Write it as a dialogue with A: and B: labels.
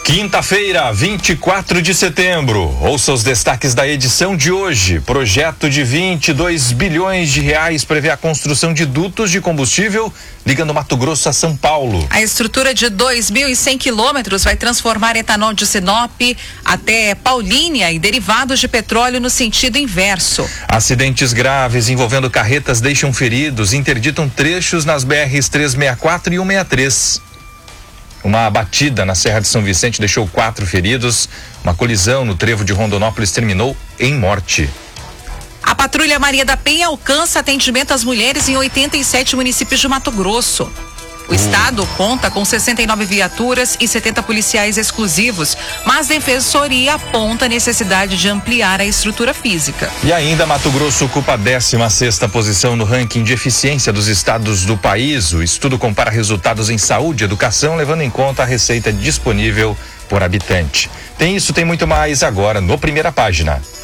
A: Quinta-feira, 24 de setembro. Ouça os destaques da edição de hoje. Projeto de 22 bilhões de reais prevê a construção de dutos de combustível ligando Mato Grosso a São Paulo.
B: A estrutura de 2.100 quilômetros vai transformar etanol de Sinop até Paulínia e derivados de petróleo no sentido inverso.
A: Acidentes graves envolvendo carretas deixam feridos e interditam trechos nas BRs 364 e 163. Uma batida na Serra de São Vicente deixou 4 feridos. Uma colisão no trevo de Rondonópolis terminou em morte.
B: A Patrulha Maria da Penha alcança atendimento às mulheres em 87 municípios de Mato Grosso. O estado conta com 69 viaturas e 70 policiais exclusivos, mas a Defensoria aponta a necessidade de ampliar a estrutura física.
A: E ainda Mato Grosso ocupa a 16ª posição no ranking de eficiência dos estados do país. O estudo compara resultados em saúde e educação, levando em conta a receita disponível por habitante. Tem isso, tem muito mais agora no Primeira Página.